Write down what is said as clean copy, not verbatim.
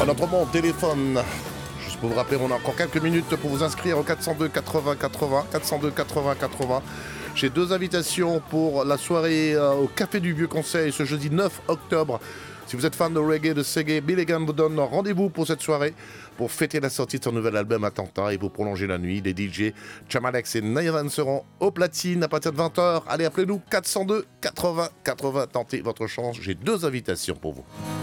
notre bon téléphone. Juste pour vous rappeler, on a encore quelques minutes pour vous inscrire au 402 80 80, 402 80 80. J'ai deux invitations pour la soirée au Café du Vieux Conseil ce jeudi 9 octobre. Si vous êtes fan de reggae, de Seggae, Billigan vous donne rendez-vous pour cette soirée pour fêter la sortie de son nouvel album Attentat et pour prolonger la nuit. Les DJ Chamalex et Nayavan seront au platine à partir de 20h. Allez, appelez-nous 402 80 80. Tentez votre chance. J'ai deux invitations pour vous.